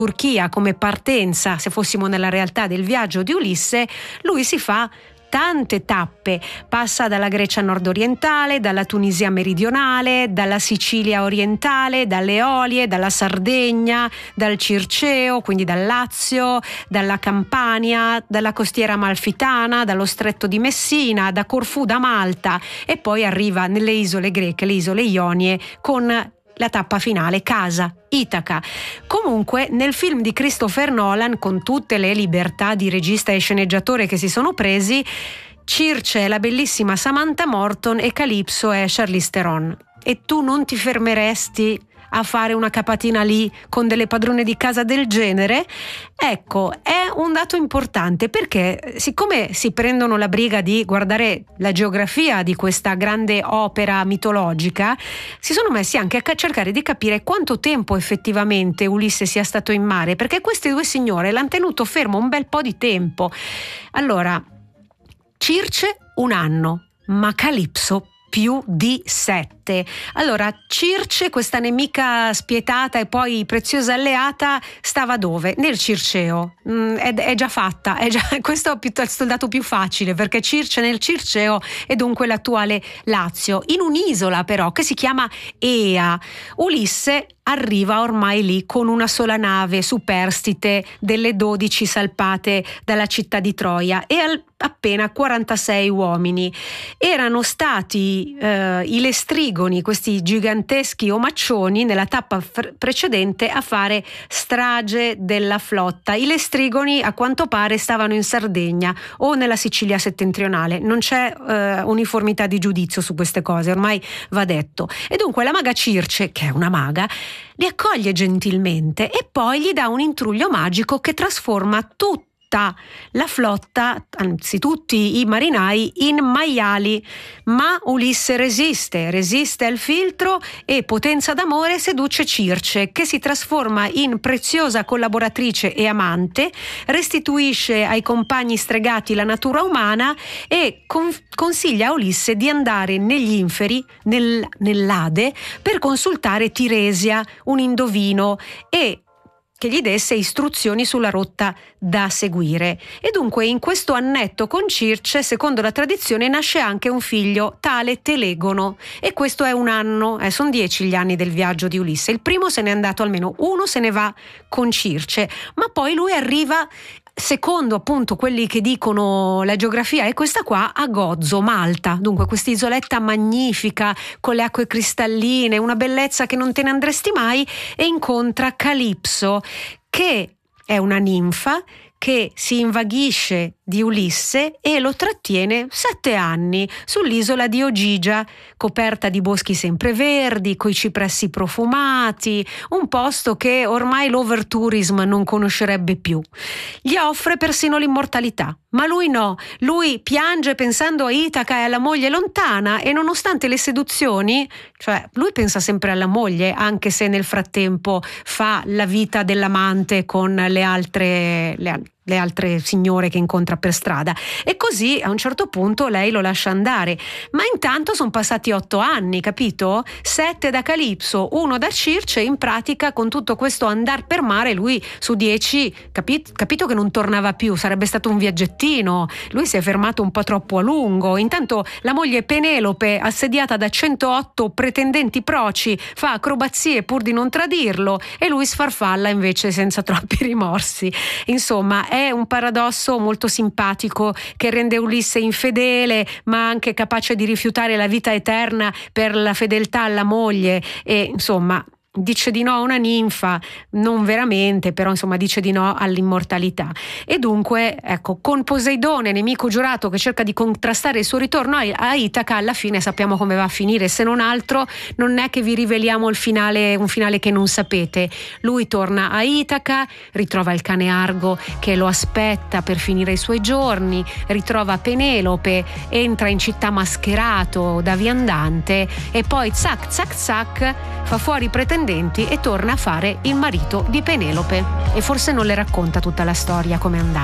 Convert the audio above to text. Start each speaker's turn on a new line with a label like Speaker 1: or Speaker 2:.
Speaker 1: Turchia come partenza, se fossimo nella realtà del viaggio di Ulisse, lui si fa tante tappe, passa dalla Grecia nord-orientale, dalla Tunisia meridionale, dalla Sicilia orientale, dalle Eolie, dalla Sardegna, dal Circeo, quindi dal Lazio, dalla Campania, dalla costiera amalfitana, dallo stretto di Messina, da Corfù, da Malta, e poi arriva nelle isole greche, le isole Ionie, con la tappa finale, Casa, Itaca. Comunque nel film di Christopher Nolan, con tutte le libertà di regista e sceneggiatore che si sono presi, Circe è la bellissima Samantha Morton e Calypso è Charlize Theron. E tu non ti fermeresti a fare una capatina lì con delle padrone di casa del genere? Ecco, è un dato importante, perché siccome si prendono la briga di guardare la geografia di questa grande opera mitologica, si sono messi anche a cercare di capire quanto tempo effettivamente Ulisse sia stato in mare, perché queste due signore l'hanno tenuto fermo un bel po' di tempo. Allora, Circe 1 anno, ma Calypso più di 7. Allora, Circe, questa nemica spietata e poi preziosa alleata, stava dove? Nel Circeo. È già fatta, questo è piuttosto il dato più facile, perché Circe nel Circeo è dunque l'attuale Lazio, in un'isola però che si chiama Ea. Ulisse arriva ormai lì con una sola nave superstite delle 12 salpate dalla città di Troia e appena 46 uomini. Erano stati i lestrigoni, questi giganteschi omaccioni, nella tappa precedente a fare strage della flotta. I lestrigoni a quanto pare stavano in Sardegna o nella Sicilia settentrionale. Non c'è uniformità di giudizio su queste cose, ormai va detto. E dunque la maga Circe, che è una maga, li accoglie gentilmente e poi gli dà un intruglio magico che trasforma tutta la flotta, anzi tutti i marinai, in maiali. Ma Ulisse resiste al filtro e, potenza d'amore, seduce Circe, che si trasforma in preziosa collaboratrice e amante, restituisce ai compagni stregati la natura umana e consiglia a Ulisse di andare negli inferi, nell'Ade, per consultare Tiresia, un indovino, e che gli desse istruzioni sulla rotta da seguire. E dunque in questo annetto con Circe, secondo la tradizione, nasce anche un figlio, tale Telegono, e questo è 1 anno, sono 10 gli anni del viaggio di Ulisse. Il primo se n'è andato, almeno uno se ne va con Circe, ma poi lui arriva, secondo appunto quelli che dicono la geografia è questa qua, a Gozo, Malta. Dunque quest'isoletta magnifica con le acque cristalline, una bellezza che non te ne andresti mai, e incontra Calypso, che è una ninfa che si invaghisce di Ulisse e lo trattiene 7 anni sull'isola di Ogygia, coperta di boschi sempreverdi, coi cipressi profumati, un posto che ormai l'overtourism non conoscerebbe più. Gli offre persino l'immortalità, ma lui no, lui piange pensando a Itaca e alla moglie lontana, e nonostante le seduzioni, cioè lui pensa sempre alla moglie, anche se nel frattempo fa la vita dell'amante con le altre signore che incontra per strada, e così a un certo punto lei lo lascia andare. Ma intanto sono passati 8 anni, capito? 7 da Calypso, 1 da Circe. In pratica, con tutto questo andar per mare, lui su 10 capito che non tornava più, sarebbe stato un viaggettino. Lui si è fermato un po' troppo a lungo. Intanto la moglie Penelope, assediata da 108 pretendenti proci, fa acrobazie pur di non tradirlo, e lui sfarfalla invece senza troppi rimorsi. Insomma, è un paradosso molto simpatico che rende Ulisse infedele, ma anche capace di rifiutare la vita eterna per la fedeltà alla moglie, e insomma dice di no a una ninfa, non veramente, però insomma dice di no all'immortalità. E dunque, ecco, con Poseidone, nemico giurato che cerca di contrastare il suo ritorno a Itaca, alla fine sappiamo come va a finire. Se non altro, non è che vi riveliamo il finale, un finale che non sapete. Lui torna a Itaca, ritrova il cane Argo che lo aspetta per finire i suoi giorni, ritrova Penelope, entra in città mascherato da viandante, e poi zac zac zac fa fuori i pretendenti e torna a fare il marito di Penelope. E forse non le racconta tutta la storia come è andata.